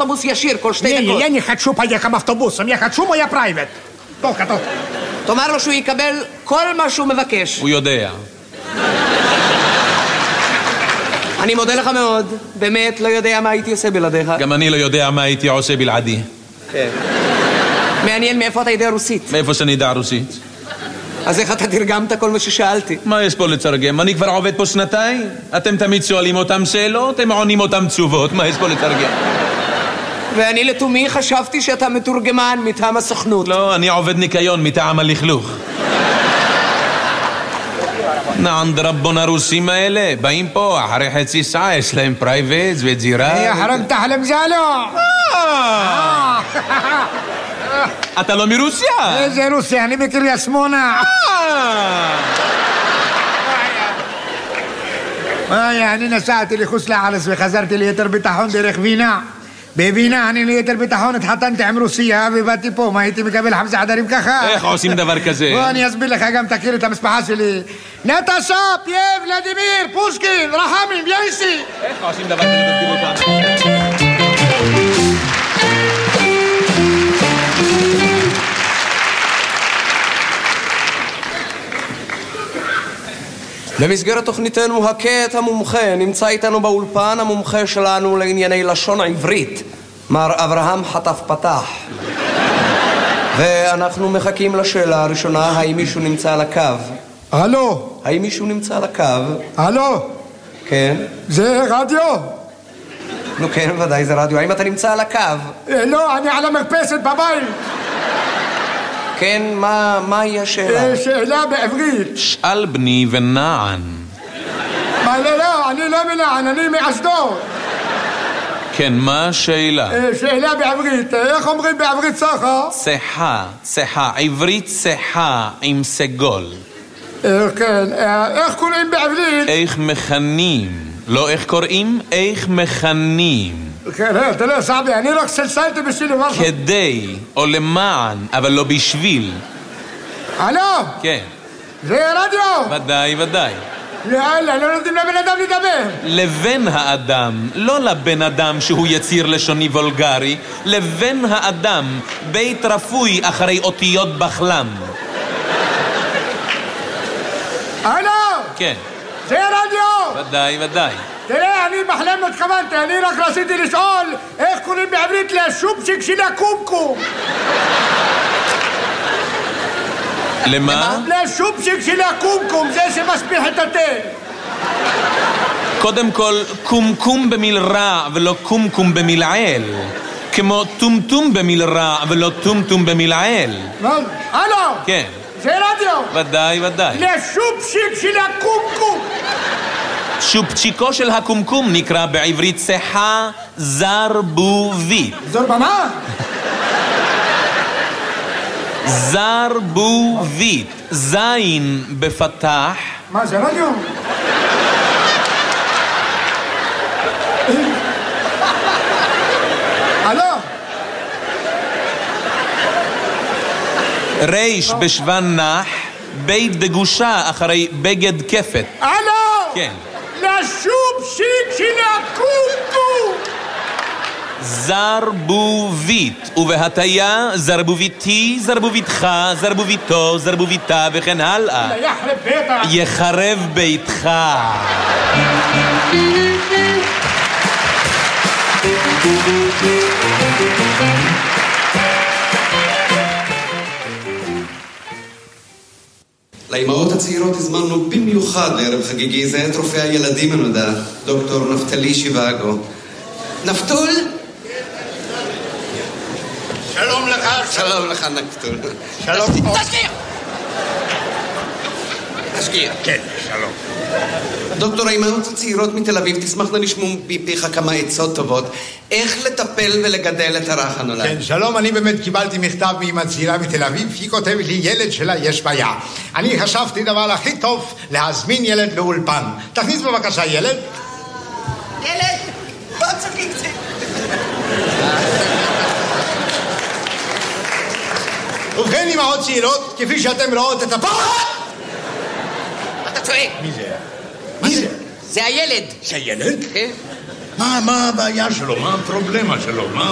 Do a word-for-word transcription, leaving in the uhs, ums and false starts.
אוטובוס ישיר כל שתי Не, דקות. я не хочу поехать автобусом, я хочу моя private. Только, только. תאמר לו שהוא יקבל כל מה שהוא מבקש. הוא יודע. אני מודה לך מאוד, באמת לא יודע מה הייתי עושה בלעדיך. גם אני לא יודע מה הייתי עושה בלעדי. כן. מעניין מאיפה אתה יודע רוסית. מאיפה שאני יודע רוסית? אז איך אתה תרגמת כל מה ששאלתי? מה יש פה לתרגם? אני כבר עובד פה שנתיים. אתם תמיד שואלים אותם שאלות, הם עונים אותם תשובות. מה יש פה לתרגם? ואני לתומי חשבתי שאתה מתורגמן מטעם הסוכנות. לא, אני עובד ניקיון מטעם הלכלוך. נען דרבון הרוסים האלה באים פה אחרי חצי שעה, יש להם פרייבט וג'ירה. يا حرمت أحلم زالو. אתה לא מרוסיה? איזה רוסיה, אני בקריה שמונה. אני נסעתי לחוץ לארץ וחזרתי ליתר ביטחון דרך וינה. בווינה אני ליתר ביטחון התחתנתי עם רוסיה ובאתי פה, מה הייתי מקבל חמסה חדרים ככה? איך עושים דבר כזה? בוא אני אסביר לך, גם תכיר את המשפחה שלי. נטשה, פייב, ולדימיר, פושקין, רחמים, יאיסי. איך עושים דבר כזה? תסביר אותם. במסגרת תוכניתנו הכה את המומחה, נמצא איתנו באולפן המומחה שלנו לענייני לשון עברית, מר אברהם חטף פתח. ואנחנו מחכים לשאלה הראשונה, האם מישהו נמצא על הקו? הלו? האם מישהו נמצא על הקו? הלו? כן. זה רדיו? נו כן, ודאי זה רדיו. האם אתה נמצא על הקו? לא, אני על המרפסת בבית. כן, מה, מהי השאלה? שאלה בעברית. שאל בני ונען. מה, לא, לא, אני לא מנען, אני מאשדוד. כן, מה השאלה? שאלה בעברית, איך אומרים בעברית סחה? צחה, צחה, עברית צחה עם סגול. כן, איך קוראים בעברית? איך מכנים, לא איך קוראים, איך מכנים. כן, תראה סעבי, אני רק סלסלתי בשביל משהו. כדי, או למען, אבל לא בשביל. הלו? כן. זה רדיו? ודאי, ודאי. יאללה, לא נותנים לבן אדם לדבר. לבן האדם, לא לבן אדם שהוא יציר לשוני וולגרי, לבן האדם, בית רפוי אחרי אותיות בחלם. הלו? כן. זה רדיו? ודאי, ודאי. תראה, אני בחלם לא התכוונתי, אני רק רציתי לשאול איך קוראים בעברית לשופשיק של הקומקום. למה? לשופשיק של הקומקום, זה שמשפיח את התה. קודם כל, קומקום במיל רע ולא קומקום במילעל. כמו טומטום במיל רע ולא טומטום במילעל. הלו? כן. זה רדיו? ודאי, ודאי. לשופשיק של הקומקום. שופצ'יקו של הקומקום נקרא בעברית צחה זרבובית. זרבמה? זרבובית. זין בפתח. מה זה רדיו? הלו? ריש בשוון נח, בית דגושה אחרי בגד כפת. הלו? כן. לשופשיק של הקומקום. זרבובית, ובהטיה זרבוביתי, זרבוביתך, זרבוביתו, זרבוביתה וכן הלאה. יחרב ביתך. יחרב ביתך. לאימהות הצעירות הזמנו במיוחד לערב חגיגי זה את רופא הילדים הנודע, דוקטור נפתלי שיבאגו. נפתול? שלום לך. שלום לך נפתול. שלום. תשקיע! תשקיע. כן, שלום. דוקטור, האימהות הצעירות מתל אביב תשמחנה לשמוע מפיך כמה עצות טובות איך לטפל ולגדל את הרך הנולד. כן, שלום, אני באמת קיבלתי מכתב מאמא צעירה מתל אביב, היא כותבת לי ילד שלה יש בעיה. אני חשבתי דבר הכי טוב להזמין ילד לאולפן. תכניס בבקשה ילד. ילד, בוא תשחק קצת. ובכן אמהות צעירות, כפי שאתם רואות את הפחד. אתה צועק. מי זה? מי זה? זה הילד. זה ילד? כן. מה, מה הבעיה שלו? מה הפרובלמה שלו? מה